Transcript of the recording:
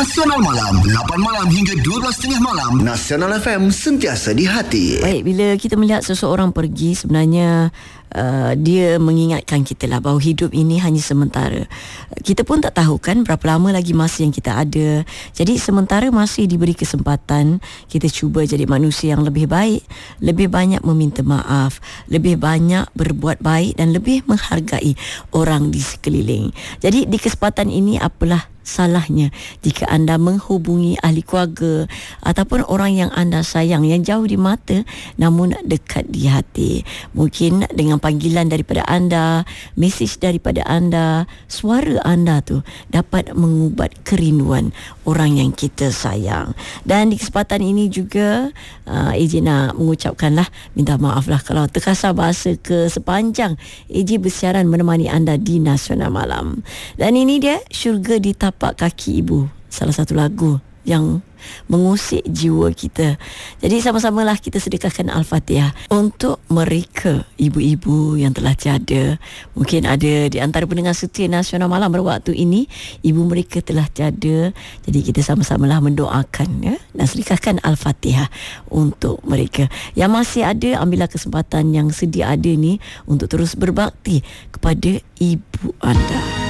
Nasional Malam 8 malam hingga 12.30 malam. Nasional FM sentiasa di hati. Baik, bila kita melihat seseorang pergi, sebenarnya dia mengingatkan kita lah bahawa hidup ini hanya sementara. Kita pun tak tahu kan berapa lama lagi masa yang kita ada. Jadi sementara masih diberi kesempatan, kita cuba jadi manusia yang lebih baik, lebih banyak meminta maaf, lebih banyak berbuat baik dan lebih menghargai orang di sekeliling. Jadi di kesempatan ini, apalah salahnya jika anda menghubungi ahli keluarga ataupun orang yang anda sayang, yang jauh di mata namun dekat di hati. Mungkin dengan panggilan daripada anda, mesej daripada anda, suara anda tu dapat mengubat kerinduan orang yang kita sayang. Dan di kesempatan ini juga AJ nak mengucapkanlah, minta maaf lah kalau terkasar bahasa ke sepanjang AJ bersiaran menemani anda di Nasional Malam. Dan ini dia Syurga di Tapak Kaki Ibu, salah satu lagu yang mengusik jiwa kita. Jadi sama-samalah kita sedekahkan Al-Fatihah untuk mereka ibu-ibu yang telah tiada. Mungkin ada di antara pendengar setia Nasional Malam berwaktu ini ibu mereka telah tiada. Jadi kita sama-samalah mendoakan ya, dan sedekahkan Al-Fatihah untuk mereka. Yang masih ada, ambillah kesempatan yang sedia ada ni untuk terus berbakti kepada ibu anda.